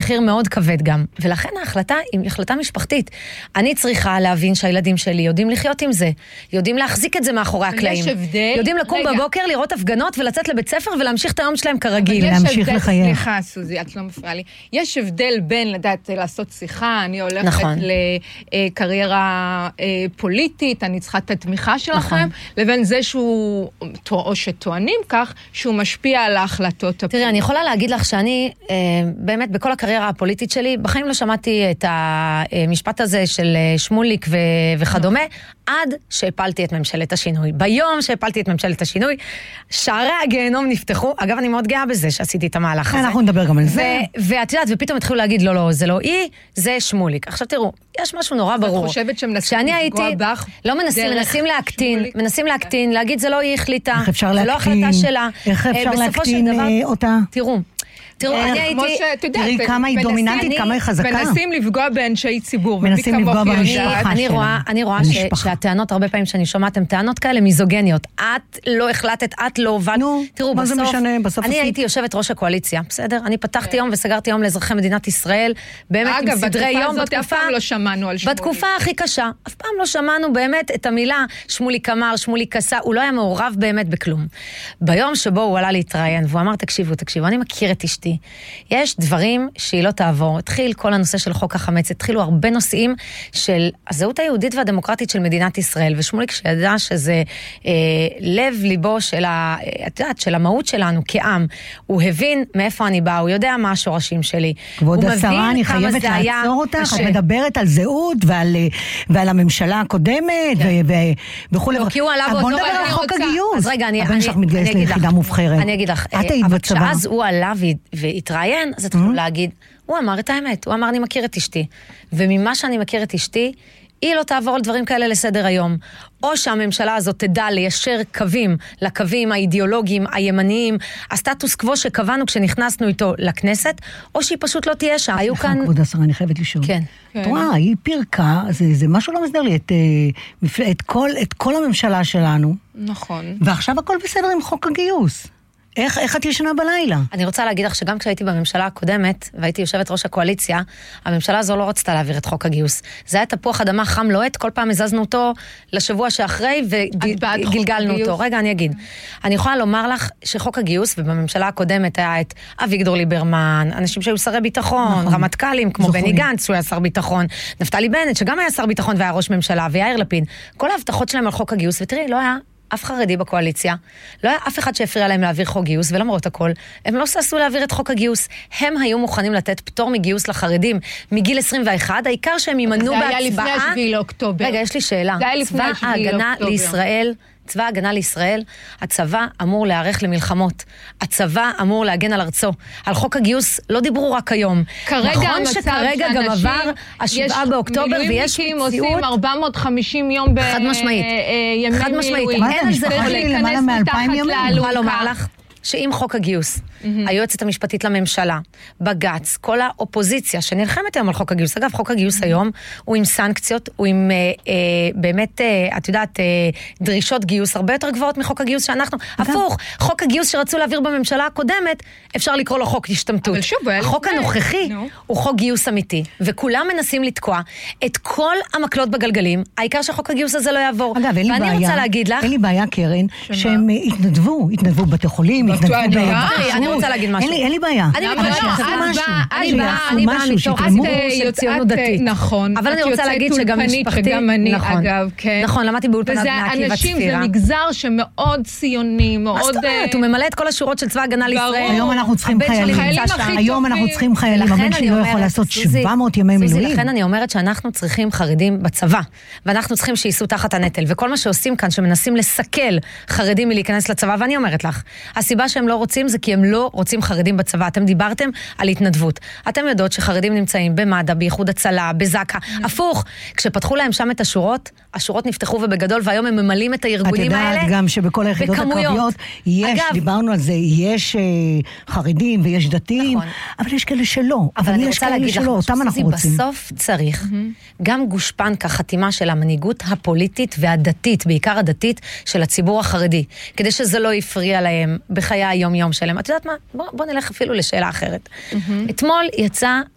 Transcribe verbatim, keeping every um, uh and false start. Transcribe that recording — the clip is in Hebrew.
מחיר מאוד כבד גם, ולכן ההחלטה היא החלטה משפחתית. אני צריכה להבין שהילדים שלי יודעים לחיות עם זה, יודעים להחזיק את זה מאחורי הקלעים. יש הבדל... יודעים לקום רגע. בבוקר, לראות הפגנות ולצאת לבית ספר ולהמשיך את היום שלהם כרגיל. להמשיך לחייך. סליחה, סוזי, את לא מפריעה לי. יש הבדל בין לדעת לעשות שיחה, אני הולכת נכון. לקריירה פוליטית, אני צריכה את התמיכה שלכם, נכון. לבין זה שהוא, או שטוענים כך, שהוא משפיע על ההחלטות. תראי, אני יכולה להגיד לך שאני, באמת, בכל הקריירה הפוליטית שלי, בחיים לא שמעתי את המשפט הזה של שמוליק וכדומה, עד שהפלתי את ממשלת השינוי. ביום שהפלתי את ממשלת השינוי, שערי הגיהנום נפתחו. אגב, אני מאוד גאה בזה שעשיתי את המהלך הזה. אנחנו נדבר גם על זה. ואת יודעת, ופתאום התחילו להגיד, לא, לא, זה לא היא, זה שמוליק. עכשיו תראו, יש משהו נורא ברור. את חושבת שמנסים לפגוע בך? לא מנסים, מנסים להקטין, מנסים להקטין, להגיד, זה לא היא החליטה. איך אפשר להקטין? זה לא החלטה שלה. איך אפשר להקטין אותה? תראו, תראו, אני הייתי... תראי כמה היא דומיננטית, כמה היא חזקה. מנסים לפגוע באנשי ציבור. מנסים לפגוע במשפחה שלה. אני רואה שהטענות, הרבה פעמים שאני שומעת, הן טענות כאלה מיזוגניות. את לא החלטת, את לא הובלת. תראו, בסוף, אני הייתי יושבת ראש הקואליציה, בסדר? אני פתחתי יום וסגרתי יום לאזרחי מדינת ישראל, באמת עם סדרי יום, בתקופה הכי קשה. אף פעם לא שמענו באמת את המילה שמולי קמר, שמולי קסה, הוא לא היה מעורב באמת בכלום. ביום שבו הוא עלה להתראיין, והוא אמר, תקשיבו, תקשיבו, אני מכיר את אשתי. יש דברים שהיא לא תעבור. התחיל כל הנושא של חוק החמץ, התחילו הרבה נושאים של הזהות היהודית והדמוקרטית של מדינת ישראל, ושמוליק שידע שזה אה, לב ליבו של, ה, את יודעת, של המהות שלנו כעם. הוא הבין מאיפה אני באה, הוא יודע מה השורשים שלי. כבוד השרה, אני חייבת לעצור אותך, ש... את מדברת על זהות ועל, ועל הממשלה הקודמת, כן. ו, ו, וכו'. לא, כי הוא עלה באותו... בוא נדבר על חוק הגיוס. אז רגע, אני, הבן אני, שלך מתגייס ליחידה מובחרת. אני אגיד לך, אבל כשאז הוא עלה והתראיין, אז התחילו להגיד, הוא אמר את האמת, הוא אמר, אני מכיר את אשתי. וממה שאני מכיר את אשתי, היא לא תעבור על דברים כאלה לסדר היום. או שהממשלה הזאת תדע ליישר קווים לקווים האידיאולוגיים, הימניים, הסטטוס קוו שקבענו כשנכנסנו איתו לכנסת, או שהיא פשוט לא תהיה שם. היו כאן... כבוד השרה, אני חייבת לשאול. כן. תראה, היא פירקה, זה, זה משהו לא מסדר לי, את, את, כל, את כל הממשלה שלנו. נכון. ועכשיו הכל בסדר עם חוק הגיוס. איך, איך את ישנה בלילה? אני רוצה להגיד לך שגם כשהייתי בממשלה הקודמת, והייתי יושבת ראש הקואליציה, הממשלה הזו לא רצתה להעביר את חוק הגיוס. זה היה תפוח אדמה חם לוהט, כל פעם הזזנו אותו לשבוע שאחרי, וגלגלנו אותו. רגע, אני אגיד. אני יכולה לומר לך שחוק הגיוס, ובממשלה הקודמת היה את אביגדור ליברמן, אנשים שהיו שרי ביטחון, רמטכ"לים, כמו בני גנץ, הוא היה שר ביטחון, נפתלי בנט, שגם היה שר ביטחון והיה ראש ממשלה, ויאיר לפיד. כל ההבטחות שלהם על חוק הגיוס, ותראי, לא היה אף חרדי בקואליציה, לא היה אף אחד שהפריע להם להעביר חוק גיוס, ולמרות הכל, הם לא סעשו להעביר את חוק הגיוס. הם היו מוכנים לתת פטור מגיוס לחרדים מגיל עשרים ואחת, העיקר שהם יימנו בהצבעה. זה היה לפני השביעי לאוקטובר. רגע, יש לי שאלה. צבא ההגנה לישראל, צבא ההגנה לישראל, הצבא אמור להיערך למלחמות. הצבא אמור להגן על ארצו. על חוק הגיוס לא דיברו רק היום. נכון שכרגע גם עבר השבעה באוקטובר, ויש מילואימניקים עושים ארבע מאות וחמישים יום בימי מילואים. אין על זה חיילים למעלה מאלפיים ימים. אני יכולה לומר לך שאם חוק הגיוס, היועצת המשפטית לממשלה, בגץ, כל האופוזיציה שנלחמת היום על חוק הגיוס, אגב, חוק הגיוס היום הוא עם סנקציות, הוא עם באמת, את יודעת, דרישות גיוס הרבה יותר גבוהות מחוק הגיוס שאנחנו, הפוך, חוק הגיוס שרצו להעביר בממשלה הקודמת, אפשר לקרוא לו חוק השתמטות. החוק הנוכחי הוא חוק גיוס אמיתי, וכולם מנסים לתקוע את כל המקלות בגלגלים, העיקר שחוק הגיוס הזה לא יעבור. אגב, אין לי בעיה, קרן, שהם התנדבו, התנדבו בתי חולים, אני רוצה להגיד משהו. אין לי בעיה. אני באה מתוך ציבור של ציונות דתית. נכון. אבל אני רוצה להגיד שגם משפחתי, שגם אני, אגב, כן. נכון, למדתי באולפנת בני עקיבא צפירה. זה מגזר שמאוד ציוני, מאוד... מה זאת אומרת? הוא ממלא את כל השורות של צבא הגנה לישראל. היום אנחנו צריכים חיילים. היום אנחנו צריכים חיילים. הבן שלי לא יכול לעשות שבע מאות ימי מילואים. לכן אני אומרת שאנחנו צריכים חרדים בצבא, ואנחנו צריכים שייסעו תחת הנטל. וכל מה שעושים כאן, שמנסים לסכל חרדים מלהיכנס לצבא, ואני אומרת לך, הסיבה שהם לא רוצים זה כי הם לא רוצים חרדים בצבא. אתם דיברתם על התנדבות. אתם יודעות שחרדים נמצאים במד"א, בייחוד הצלה, בזק"א. הפוך, כשפתחו להם שם את השורות, השורות נפתחו ובגדול, והיום הם ממלאים את הארגונים האלה. את יודעת גם שבכל היחידות הקרביות יש, דיברנו על זה, יש חרדים ויש דתיים, אבל יש כאלה שלא. אבל יש כאלה שלא, אותם אנחנו רוצים. בסוף צריך גם גושפנקה, חתימה של המנהיגות הפוליטית והדתית, בעיקר הדתית של הציבור החרדי, כדי שזה לא יפריע להם בחיי היום-יום שלהם. את יודעת מה? בוא, בוא נלך אפילו לשאלה אחרת. אתמול יצא